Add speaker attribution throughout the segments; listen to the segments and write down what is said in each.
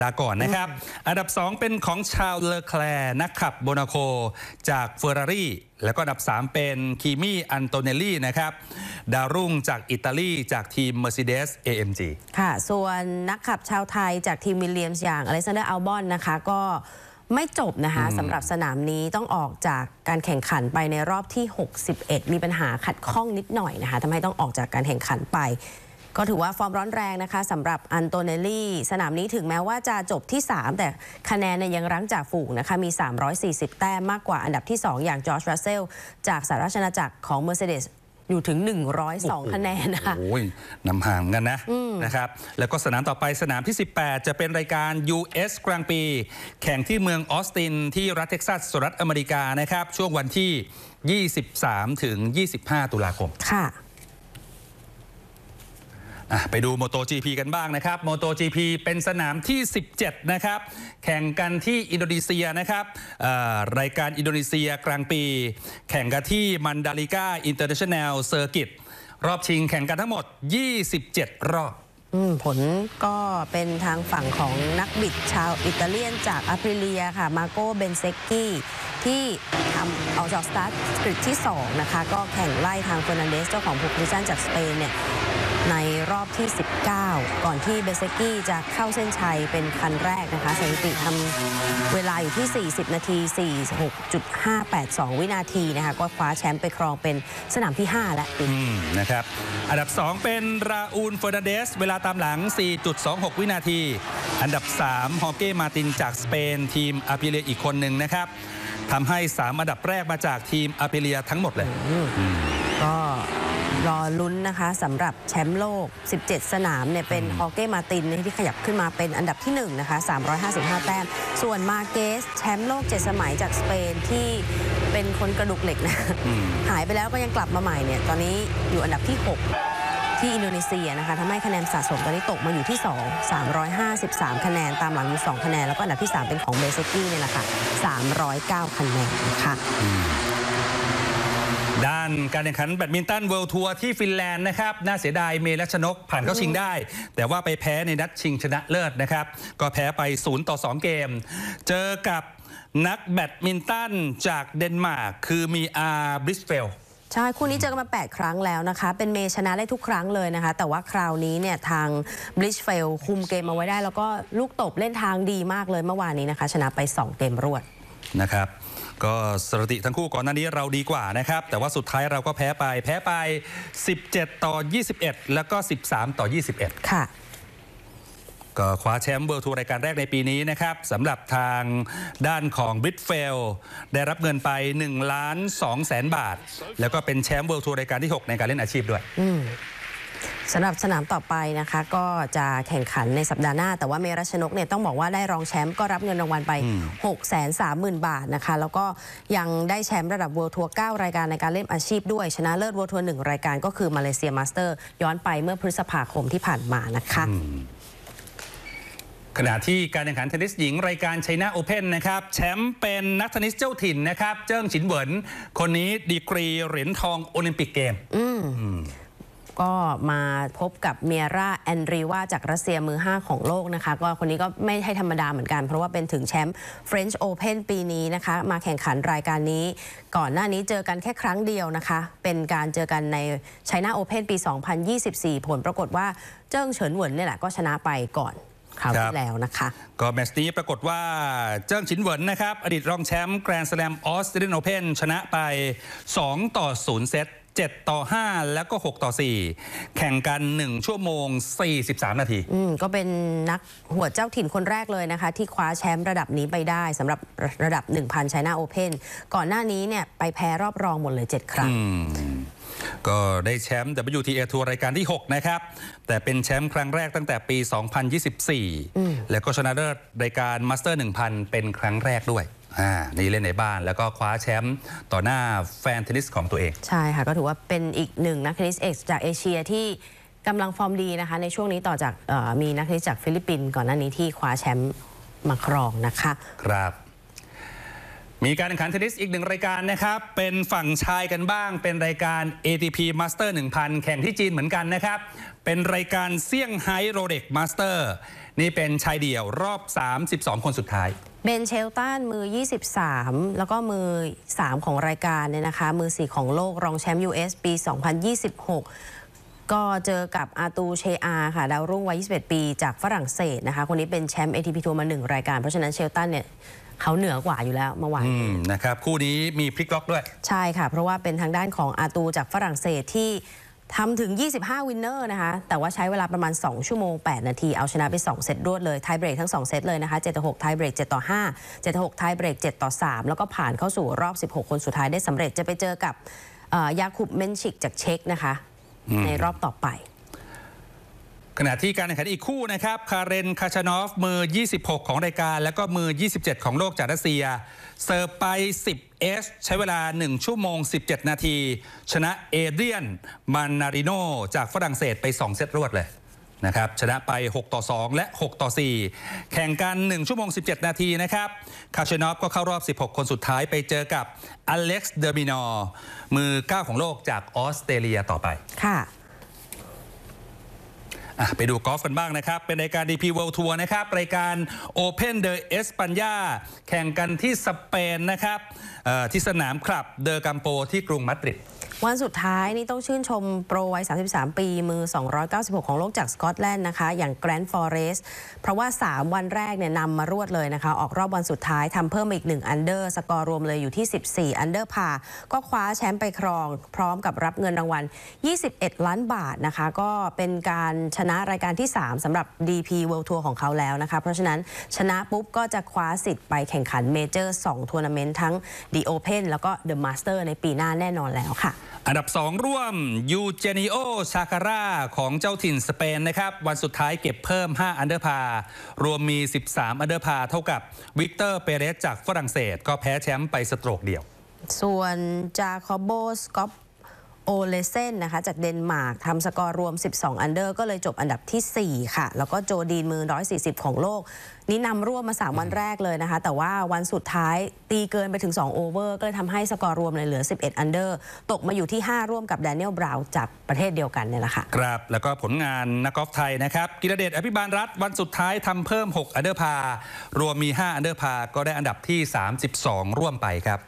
Speaker 1: ก่อนนะครับอันดับ2เป็นของชาร์ลเลอแคลร์นักขับโมนาโคจากเฟอร์รารี่แล้วก็อันดับ3เป็นคีมี่อันโตเนลลี่นะครับดาวรุ่งจากอิตาลีจากทีม Mercedes AMG
Speaker 2: ค่ะส่วนนักขับชาวไทยจากทีมวิลเลียมส์อย่างอเล็กซานเดอร์อัลบอนนะคะก็ไม่จบนะคะสำหรับสนามนี้ต้องออกจากการแข่งขันไปในรอบที่61มีปัญหาขัดข้องนิดหน่อยนะคะทำให้ต้องออกจากการแข่งขันไปก็ถือว่าฟอร์มร้อนแรงนะคะสำหรับอันโตเนลลี่สนามนี้ถึงแม้ว่าจะจบที่3แต่คะแนนยังรั้งจ่าฝูงนะคะมี340แต้มมากกว่าอันดับที่2อย่างจอร์จ รัสเซลจากสหราชอาณาจักรของ Mercedes อยู่ถึง102คะแนนนะคะ
Speaker 1: โอ้ยนำห่างกันนะครับแล้วก็สนามต่อไปสนามที่18จะเป็นรายการ US Grand Prix แข่งที่เมืองออสตินที่รัฐเท็กซัสสหรัฐอเมริกานะครับช่วงวันที่23ถึง25ตุลาคม
Speaker 2: ค่ะ
Speaker 1: ไปดู MotoGP กันบ้างนะครับ MotoGP เป็นสนามที่17นะครับแข่งกันที่อินโดนีเซียนะครับรายการอินโดนีเซียกลางปีแข่งกันที่มันดาลิกาอินเตอร์เนชั่นแนลเซอร์กิตรอบชิงแข่งกันทั้งหมด27รอบ
Speaker 2: ผลก็เป็นทางฝั่งของนักบิดชาวอิตาเลียนจากอาปริเลียค่ะมาโกเบนเซกกี้ที่ทำเอาจากสตาร์ทกริดที่2นะคะก็แข่งไล่ทางเฟอร์นันเดสเจ้าของโพซิชั่นจากสเปนเนี่ยในรอบที่19ก่อนที่เบเซกกี้จะเข้าเส้นชัยเป็นคันแรกนะคะสถิติทำเวลาอยู่ที่40นาที 46.582 วินาทีนะคะก็คว้าแชมป์ไปครองเป็นสนามที่5แล้ว
Speaker 1: นะครับอันดับ2เป็นราอูลเฟอร์นันเดสเวลาตามหลัง 4.26 วินาทีอันดับ3ฮอเก้มาตินจากสเปนทีมอาปิเลียอีกคนหนึ่งนะครับทำให้3อันดับแรกมาจากทีมอาปิเลียทั้งหมดเลย
Speaker 2: ก็รอลุ้นนะคะสำหรับแชมป์โลก17สนามเนี่ยเป็นฮอเก้มาตินที่ขยับขึ้นมาเป็นอันดับที่1นะคะ355แต้มส่วนมาเกสแชมป์โลก7สมัยจากสเปนที่เป็นคนกระดูกเหล็กนะหายไปแล้วก็ยังกลับมาใหม่เนี่ยตอนนี้อยู่อันดับที่6ที่อินโดนีเซียนะคะทำให้คะแนนสะสมตอนนี้ตกมาอยู่ที่353คะแนนตามหลังอยู่2คะแนนแล้วก็อันดับที่3เป็นของเบเซกี้เนี่ยแหละค่ะ309คะแนนนะคะ
Speaker 1: ด้านการแข่งขันแบดมินตันเวิลด์ทัวร์ที่ฟินแลนด์นะครับน่าเสียดายเมรัชนกผ่านเข้าชิงได้แต่ว่าไปแพ้ในนัดชิงชนะเลิศนะครับก็แพ้ไป0-2เกมเจอกับนักแบดมินตันจากเดนมาร์กคือมีบริสเฟล
Speaker 2: ใช่คู่นี้เจอกันมา8ครั้งแล้วนะคะเป็นเมย์ชนะได้ทุกครั้งเลยนะคะแต่ว่าคราวนี้เนี่ยทางบริสเฟลคุมเกมเอาไว้ได้แล้วก็ลูกตบเล่นทางดีมากเลยเมื่อวานนี้นะคะชนะไป2เกมรวด
Speaker 1: นะครับก็สถิติทั้งคู่ก่อนหน้านี้เราดีกว่านะครับแต่ว่าสุดท้ายเราก็แพ้ไป17-21แล้วก็13-21
Speaker 2: ค่ะ
Speaker 1: ก็คว้าแชมป์เวิลด์ทัวร์รายการแรกในปีนี้นะครับสำหรับทางด้านของบริสเฟลได้รับเงินไป1,200,000 บาทแล้วก็เป็นแชมป์เวิลด์ทัวร์รายการที่6ในการเล่นอาชีพด้วย
Speaker 2: สำหรับสนามต่อไปนะคะก็จะแข่งขันในสัปดาห์หน้าแต่ว่าเมรัชนกเนี่ยต้องบอกว่าได้รองแชมป์ก็รับเงินรางวัลไป 630,000 บาทนะคะแล้วก็ยังได้แชมป์ระดับเวิลด์ทัวร์9รายการในการเล่นอาชีพด้วยชนะเลิศเวิลด์ทัวร์1รายการก็คือมาเลเซียมาสเตอร์ย้อนไปเมื่อพฤษภาคมที่ผ่านมานะคะ
Speaker 1: ขณะที่การแข่งขันเทนนิสหญิงรายการไชน่าโอเพ่นนะครับแชมป์เป็นนักเทนนิสเจ้าถิ่นนะครับเจิ้งฉินเหวินคนนี้ดีกรีเหรียญทองโอลิมปิกเกม
Speaker 2: ก็มาพบกับเมียร่าแอนดรีวาจากรัสเซียมือ5ของโลกนะคะก็คนนี้ก็ไม่ใช่ธรรมดาเหมือนกันเพราะว่าเป็นถึงแชมป์ French Open ปีนี้นะคะมาแข่งขันรายการนี้ก่อนหน้านี้เจอกันแค่ครั้งเดียวนะคะเป็นการเจอกันใน China Open ปี 2024 ผลปรากฏว่าเจิ้งเฉินเหวินเนี่ยแหละก็ชนะไปก่อนคราวที่แล้วนะคะ
Speaker 1: ก็แมตช์นี้ปรากฏว่าเจิ้งฉินเหวินนะครับอดีตรองแชมป์แกรนด์สแลมออสเตรเลียนโอเพ่นชนะไป2-0 เซต7-5แล้วก็6-4แข่งกัน1ชั่วโมง43นาที
Speaker 2: ก็เป็นนักหัวเจ้าถิ่นคนแรกเลยนะคะที่คว้าแชมป์ระดับนี้ไปได้สำหรับระดับ 1,000 China Open ก่อนหน้านี้เนี่ยไปแพ้รอบรองหมดเลย7ครั้ง
Speaker 1: ก็ได้แชมป์ WTA ทัวร์รายการที่6นะครับแต่เป็นแชมป์ครั้งแรกตั้งแต่ปี 2024แล้วก็ชนะเลิศรายการมาสเตอร์ 1,000 เป็นครั้งแรกด้วยนี่เล่นในบ้านแล้วก็คว้าแชมป์ต่อหน้าแฟนเทนนิสของตัวเอง
Speaker 2: ใช่ค่ะก็ถือว่าเป็นอีกหนึ่งนักเทนนิสเอกจากเอเชียที่กำลังฟอร์มดีนะคะในช่วงนี้ต่อจากมีนักเทนนิสจากฟิลิปปินส์ก่อนหน้านี้ที่คว้าแชมป์มาครองนะคะ
Speaker 1: ครับมีการแข่งขันเทนนิสอีกหนึ่งรายการนะครับเป็นฝั่งชายกันบ้างเป็นรายการ ATP Master 1000 แข่งที่จีนเหมือนกันนะครับเป็นรายการเซี่ยงไฮ้โรเล็กมาสเตอร์นี่เป็นชายเดี่ยวรอบ 32 คนสุดท้าย
Speaker 2: เบนเชลตันมือ 23 แล้วก็มือ 3 ของรายการเนี่ยนะคะมือ 4 ของโลกรองแชมป์ US ปี 2026 ก็เจอกับอาตูเชอาค่ะดาวรุ่งวัย 21 ปีจากฝรั่งเศสนะคะคนนี้เป็นแชมป์ ATP ทัวร์มา 1 รายการเพราะฉะนั้นเชลตันเนี่ยเขาเหนือกว่าอยู่แล้วเมื่อวาน
Speaker 1: นะครับคู่นี้มีพลิกล็อกด้วย
Speaker 2: ใช่ค่ะเพราะว่าเป็นทางด้านของอาตูจากฝรั่งเศสที่ทำถึง 25 วินเนอร์นะคะแต่ว่าใช้เวลาประมาณ 2 ชั่วโมง 8 นาทีเอาชนะไป 2 เซตรวดเลยไทยเบรกทั้ง 2 เซตเลยนะคะ 7-6 ไทยเบรก 7-5 7-6 ไทยเบรก 7-3 แล้วก็ผ่านเข้าสู่รอบ 16 คนสุดท้ายได้สำเร็จจะไปเจอกับยาคุบเมนชิกจากเช็กนะคะในรอบต่อไป
Speaker 1: ขณะที่การแข่งขันอีกคู่นะครับคาเรนคาชานอฟมือ 26 ของรายการแล้วก็มือ 27 ของโลกจากรัสเซียเสิร์ฟไป 10 เอสใช้เวลา 1 ชั่วโมง 17 นาทีชนะเอเดรียนมันนาริโนจากฝรั่งเศสไป 2 เซตรวดเลยนะครับชนะไป 6-2 และ 6-4 แข่งกัน 1 ชั่วโมง 17 นาทีนะครับคาชานอฟก็เข้ารอบ 16 คนสุดท้ายไปเจอกับอเล็กซ์เดอร์มินอร์มือ 9 ของโลกจากออสเตรเลียต่อไป
Speaker 2: ค่ะ
Speaker 1: ไปดูกอล์ฟกันบ้างนะครับเป็นรายการ DP World Tour นะครับรายการ Open de España แข่งกันที่สเปนนะครับที่สนามคลับเดอกัมโปที่กรุงมาดริด
Speaker 2: วันสุดท้ายนี่ต้องชื่นชมโปรวัย 33 ปีมือ 296 ของโลกจากสกอตแลนด์นะคะอย่างแกรนด์ฟอเรสต์เพราะว่า 3 วันแรกเนี่ยนำมารวดเลยนะคะออกรอบวันสุดท้ายทำเพิ่มอีก 1 อันเดอร์สกอร์รวมเลยอยู่ที่ 14 อันเดอร์พาก็คว้าแชมป์ไปครองพร้อมกับรับเงินรางวัล 21 ล้านบาทนะคะก็เป็นการชนะรายการที่ 3 สำหรับ DP World Tour ของเขาแล้วนะคะเพราะฉะนั้นชนะปุ๊บก็จะคว้าสิทธิ์ไปแข่งขันเมเจอร์ 2 ทัวร์นาเมนต์ทั้ง The Open แล้วก็ The Master ในปีหน้าแน่นอนแล้วค่ะ
Speaker 1: อันดับ 2 ร่วมยูเจนิโอชาคาร่าของเจ้าถิ่นสเปนนะครับวันสุดท้ายเก็บเพิ่ม 5 อันเดอร์พารวมมี 13 อันเดอร์พาเท่ากับวิกเตอร์เปเรสจากฝรั่งเศสก็แพ้แชมป์ไปสโตรกเดียว
Speaker 2: ส่วนจาคอบโบสกอปโอเลเซนนะคะจากเดนมาร์กทำสกอร์รวม 12 อันเดอร์ก็เลยจบอันดับที่ 4 ค่ะแล้วก็โจดีนมือ 140 ของโลกนี่นำร่วมมา 3 วันแรกเลยนะคะแต่ว่าวันสุดท้ายตีเกินไปถึง 2 โอเวอร์ก็เลยทำให้สกอร์รวมเหลือ 11 อันเดอร์ตกมาอยู่ที่ 5 ร่วมกับแดเนียลบราวน์จากประเทศเดียวกันเนี่ยแหละค่ะ
Speaker 1: ครับแล้วก็ผลงานนักกอล์ฟไทยนะครับกิรเดชอภิบาลรัตน์วันสุดท้ายทำเพิ่ม 6 อันเดอร์พารวมมี 5 อันเดอร์พาก็ได้อันดับที่ 32 ร่วมไปครับ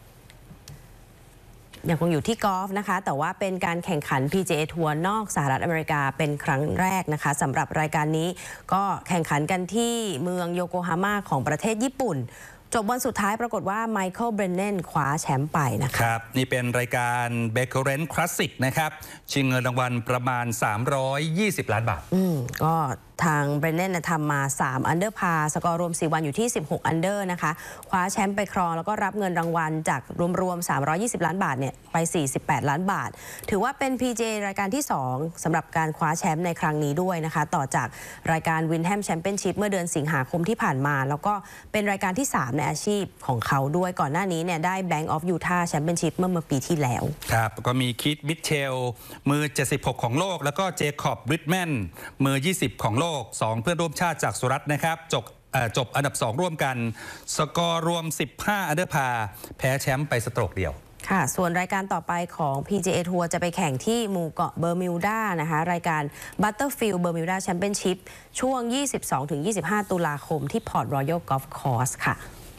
Speaker 2: ยังคงอยู่ที่กอล์ฟนะคะแต่ว่าเป็นการแข่งขัน PGA ทัวร์นอกสหรัฐอเมริกาเป็นครั้งแรกนะคะสำหรับรายการนี้ก็แข่งขันกันที่เมืองโยโกฮาม่าของประเทศญี่ปุ่นจบวันสุดท้ายปรากฏว่าไมเคิลเบรนเนนคว้าแชมป์ไปนะคะ
Speaker 1: ครับนี่เป็นรายการเบเกอร์เรนคลาสสิกนะครับชิงเงินรางวัลประมาณ320 ล้านบาท
Speaker 2: ก็ทางเบรนเนนทำมา 3 อันเดอร์พาสกอร์รวม 4 วันอยู่ที่ 16 อันเดอร์นะคะคว้าแชมป์ไปครองแล้วก็รับเงินรางวัลจากรวม320 ล้านบาทเนี่ยไป48 ล้านบาทถือว่าเป็น PGA รายการที่ 2สำหรับการคว้าแชมป์ในครั้งนี้ด้วยนะคะต่อจากรายการวินแฮมแชมเปี้ยนชิพเมื่อเดือนสิงหาคมที่ผ่านมาแล้วก็เป็นรายการที่ 3 ในอาชีพของเขาด้วยก่อนหน้านี้เนี่ยได้ Bank of Utah Championship เมื่อปีที่แล้ว
Speaker 1: ครับก็มีคิดมิทเชลมือ 76 ของโลกแล้วก็เจคอบบริดแมนมือ 20 ของโลก 2 เพื่อนร่วมชาติจากสุรัตน์นะครับจบอันดับ 2 ร่วมกันสกอร์รวม 15 อันเดอร์พาแพ้แชมป์ไปสโตรกเดียว
Speaker 2: ค่ะส่วนรายการต่อไปของ PGA ทัวร์จะไปแข่งที่หมู่เกาะเบอร์มิวดานะคะรายการ Butterfield Bermuda Championship ช่วง 22-25 ตุลาคมที่พอร์ตรอยัลกอล์ฟคอร์สค่ะ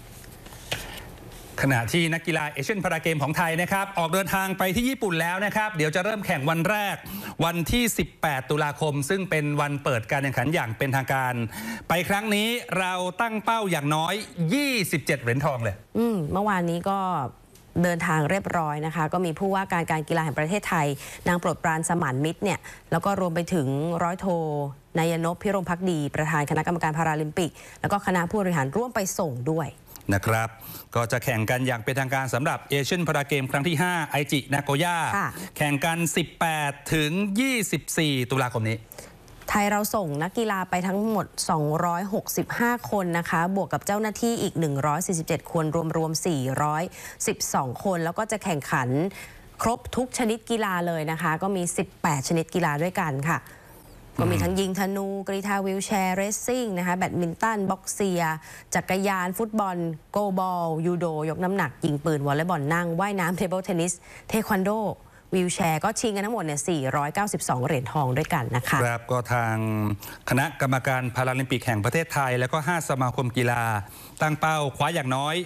Speaker 1: ขณะที่นักกีฬาเอเชียนพาราเกมของไทยนะครับออกเดินทางไปที่ญี่ปุ่นแล้วนะครับเดี๋ยวจะเริ่มแข่งวันแรกวันที่ 18 ตุลาคมซึ่งเป็นวันเปิดการแข่งขันอย่างเป็นทางการไปครั้งนี้เราตั้งเป้าอย่างน้อย27 เหรียญทองเลย
Speaker 2: เมื่อวานนี้ก็เดินทางเรียบร้อยนะคะก็มีผู้ว่าการกีฬาแห่งประเทศไทยนางโปรดปรานสมานมิตรเนี่ยแล้วก็รวมไปถึงร้อยโทนายนพพิรมภักดีประธานคณะกรรมการพาราลิมปิกแล้วก็คณะผู้บริหารร่วมไปส่งด้วย
Speaker 1: นะครับก็จะแข่งกันอย่างเป็นทางการสำหรับเอเชียนพาราเกมครั้งที่ 5 ไอจินาโกย่าแข่งกัน 18 ถึง 24 ตุลาคมนี้
Speaker 2: ไทยเราส่งนักกีฬาไปทั้งหมด265 คนนะคะบวกกับเจ้าหน้าที่อีก147 คนรวม412 คนแล้วก็จะแข่งขันครบทุกชนิดกีฬาเลยนะคะก็มี18 ชนิดกีฬาด้วยกันค่ะก็มีทั้งยิงธนูกรีฑาวีลแชร์เรซซิ่งนะคะแบดมินตันบ็อกเซียจักรยานฟุตบอลโกบอลยูโดยกน้ำหนักยิงปืนวอลเลย์บอลนั่งว่ายน้ำเทเบิลเทนนิสเทควันโดวีลแชร์ก็ชิงกันทั้งหมดเนี่ย492 เหรียญทองด้วยกันนะคะ
Speaker 1: ครับก็ทางคณะกรรมการพาราลิมปิกแห่งประเทศไทยแล้วก็5สมาคมกีฬาตั้งเป้าคว้าอย่างน้อย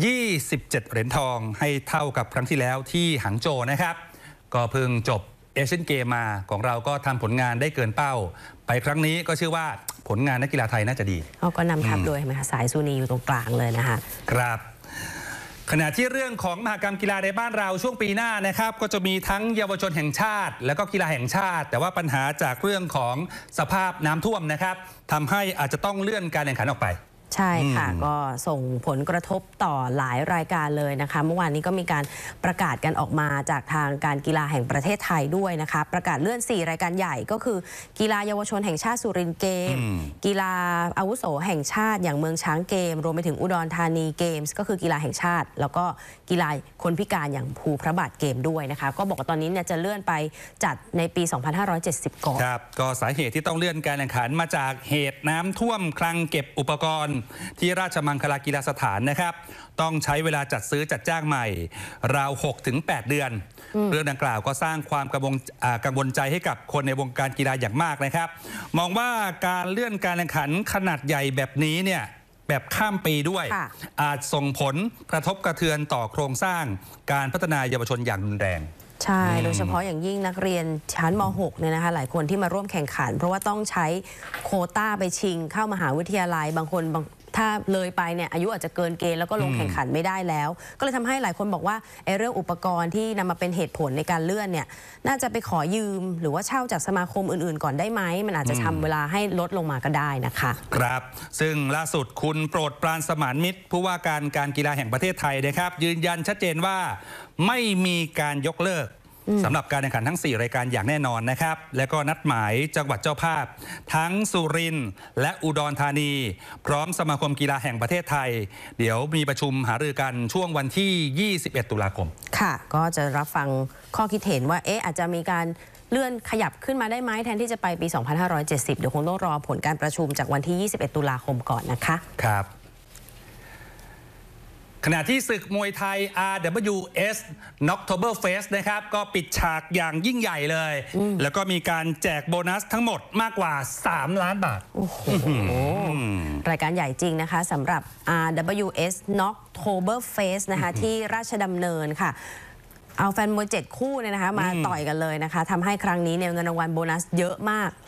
Speaker 1: 27 เหรียญทองให้เท่ากับครั้งที่แล้วที่หังโจวนะครับก็เพิ่งจบเอเชียนเกมมาของเราก็ทำผลงานได้เกินเป้าไปครั้งนี้ก็เชื่อว่าผลงานนักกีฬาไทยน่าจะดี
Speaker 2: เขาก็นำทัพโดยสายซูนีอยู่ตรงกลางเลยนะคะ
Speaker 1: ครับขณะที่เรื่องของมหกรรมกีฬาในบ้านเราช่วงปีหน้านะครับก็จะมีทั้งเยาวชนแห่งชาติและก็กีฬาแห่งชาติแต่ว่าปัญหาจากเรื่องของสภาพน้ำท่วมนะครับทำให้อาจจะต้องเลื่อนการแข่งขันออกไป
Speaker 2: ใช่ค่ะก็ส่งผลกระทบต่อหลายรายการเลยนะคะเมื่อวานนี้ก็มีการประกาศกันออกมาจากทางการกีฬาแห่งประเทศไทยด้วยนะคะประกาศเลื่อน4รายการใหญ่ก็คือกีฬาเยาวชนแห่งชาติสุรินทร์เกมกีฬาอาวุโสแห่งชาติอย่างเมืองช้างเกมรวมไปถึงอุดรธานีเกมส์ก็คือกีฬาแห่งชาติแล้วก็กีฬาคนพิการอย่างภูพระบาทเกมด้วยนะคะก็บอกว่าตอนนี้เนี่ยจะเลื่อนไปจัดในปี 2570 ก่อน
Speaker 1: ครับก็สาเหตุที่ต้องเลื่อนการแข่งขันมาจากเหตุน้ำท่วมคลังเก็บอุปกรณ์ที่ราชมังคลากีฬาสถานนะครับต้องใช้เวลาจัดซื้อจัดจ้างใหม่ราว 6-8 เดือนเรื่องดังกล่าวก็สร้างความกังวลใจให้กับคนในวงการกีฬาอย่างมากนะครับมองว่าการเลื่อนการแข่งขันขนาดใหญ่แบบนี้เนี่ยแบบข้ามปีด้วยอาจส่งผลกระทบกระเทือนต่อโครงสร้างการพัฒนาเยาวชนอย่างรุนแรง
Speaker 2: ใช่โดยเฉพาะอย่างยิ่งนักเรียนชั้นม .6 เนี่ยนะคะหลายคนที่มาร่วมแข่งขันเพราะว่าต้องใช้โควต้าไปชิงเข้ามหาวิทยาลัยบางคนถ้าเลยไปเนี่ยอายุอาจจะเกินเกณฑ์แล้วก็ลงแข่งขันไม่ได้แล้วก็เลยทำให้หลายคนบอกว่าเรื่องอุปกรณ์ที่นำมาเป็นเหตุผลในการเลื่อนเนี่ยน่าจะไปขอยืมหรือว่าเช่าจากสมาคมอื่นๆก่อนได้ไหมมันอาจจะทำเวลาให้ลดลงมาก็ได้นะคะ
Speaker 1: ครับซึ่งล่าสุดคุณโปรดปรานสมานมิตรผู้ว่าการกีฬาแห่งประเทศไทยนะครับยืนยันชัดเจนว่าไม่มีการยกเลิกสำหรับการแข่งขันทั้ง4รายการอย่างแน่นอนนะครับและก็นัดหมายจังหวัดเจ้าภาพทั้งสุรินทร์และอุดรธานีพร้อมสมาคมกีฬาแห่งประเทศไทยเดี๋ยวมีประชุมหารือกันช่วงวันที่21 ตุลาคม
Speaker 2: ค่ะก็จะรับฟังข้อคิดเห็นว่าอาจจะมีการเลื่อนขยับขึ้นมาได้ไหมแทนที่จะไปปี 2570 เดี๋ยวคงต้องรอผลการประชุมจากวันที่21 ตุลาคมก่อนนะคะ
Speaker 1: ครับขณะที่ศึกมวยไทย RWS Knocktoberfest นะครับก็ปิดฉากอย่างยิ่งใหญ่เลยแล้วก็มีการแจกโบนัสทั้งหมดมากกว่า3 ล้านบาท
Speaker 2: โอ้โหรายการใหญ่จริงนะคะสำหรับ RWS Knocktoberfest นะคะที่ราชดำเนินค่ะเอาแฟนมวย7 คู่เนี่ยนะคะมาต่อยกันเลยนะคะทำให้ครั้งนี้เนี่ยเงินรางวัลโบนัสเยอะมาก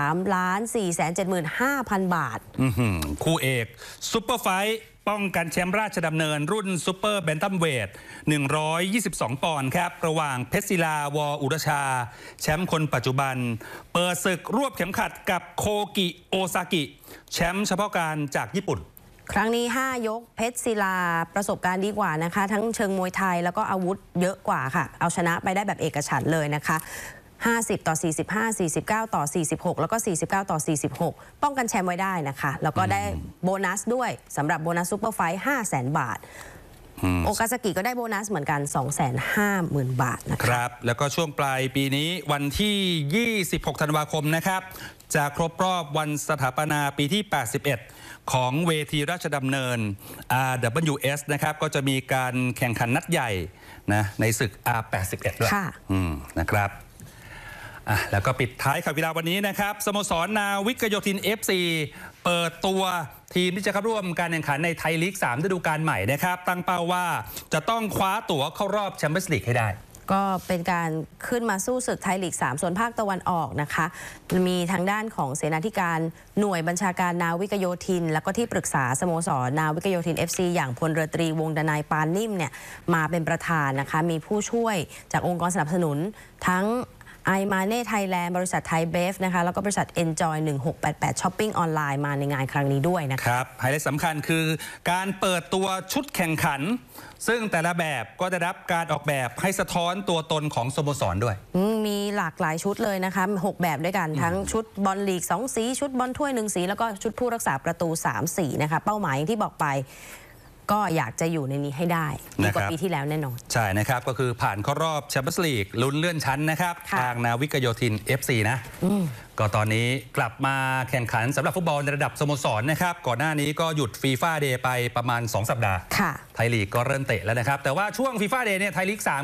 Speaker 2: 3,475,000 บาท
Speaker 1: คู่เอกซุปเปอร์ไฟท์ป้องกันแชมป์ราชดำเนินรุ่นซุปเปอร์แบนตัมเวท122 ปอนด์ครับระหว่างเพชรศิลาวออุรชาแชมป์คนปัจจุบันเปิดศึกรวบเข็มขัดกับโคกิโอซากิแชมป์เฉพาะการจากญี่ปุ่น
Speaker 2: ครั้งนี้5 ยกเพชรศิลาประสบการณ์ดีกว่านะคะทั้งเชิงมวยไทยแล้วก็อาวุธเยอะกว่าค่ะเอาชนะไปได้แบบเอกฉันท์เลยนะคะ50-45 49-46แล้วก็49-46ป้องกันแชมป์ไว้ได้นะคะแล้วก็ได้โบนัสด้วยสำหรับโบนัสซูเปอร์ไฟท์ 500,000 บาทโอกาซากิก็ได้โบนัสเหมือนกัน 250,000 บาท
Speaker 1: นะครับแล้วก็ช่วงปลายปีนี้วันที่26 ธันวาคมนะครับจะครบรอบวันสถาปนาปีที่81ของเวทีราชดำเนิน RWS นะครับก็จะมีการแข่งขันนัดใหญ่นะในศึก R81 ด้วยนะครับแล้วก็ปิดท้ายข่าวกีฬาวันนี้นะครับสโมสรนาวิกโยธิน FC เปิดตัวทีมที่จะเข้าร่วมการแข่งขันในไทยลีก 3 ฤดูกาลใหม่นะครับตั้งเป้าว่าจะต้องคว้าตั๋วเข้ารอบแชมเปี้ยนส์ลีกให้ได้
Speaker 2: ก็เป็นการขึ้นมาสู้ศึกไทยลีก 3 ส่วนภาคตะวันออกนะคะมีทางด้านของเสนาธิการหน่วยบัญชาการนาวิกโยธินแล้วก็ที่ปรึกษาสโมสรนาวิกโยธิน FC อย่างพลเรือตรีวงศ์ดนัยปานนิ่มเนี่ยมาเป็นประธานนะคะมีผู้ช่วยจากองค์กรสนับสนุนทั้งไอมาเน่ไทยแลนด์บริษัทไทยเบฟนะคะแล้วก็บริษัท Enjoy 1688ช้อปปิ้งออนไลน์มาในงานครั้งนี้ด้วย
Speaker 1: นะครับไฮไลท์สำคัญคือการเปิดตัวชุดแข่งขันซึ่งแต่ละแบบก็จะรับการออกแบบให้สะท้อนตัวตนของสโมสรด้วย
Speaker 2: มีหลากหลายชุดเลยนะคะ6 แบบด้วยกันทั้งชุดบอลลีก2 สีชุดบอลถ้วย1 สีแล้วก็ชุดผู้รักษาประตู3 สีนะคะเป้าหมายที่บอกไปก็อยากจะอยู่ในนี้ให้ได้ดีกว่าปีที่แล้วแน่นอน
Speaker 1: ใช่นะครับก็คือผ่านเข้ารอบแชมเปี้ยนส์ลีกลุ้นเลื่อนชั้นนะครับทางนาวิกโยธิน FC นะก็ตอนนี้กลับมาแข่งขันสำหรับฟุตบอลในระดับสโมสรนะครับก่อนหน้านี้ก็หยุดฟีฟ่าเดย์ไปประมาณ2 สัปดาห์ไทยลีกก็เริ่มเตะแล้วนะครับแต่ว่าช่วงฟีฟ่าเดย์เนี่ยไทยลีก3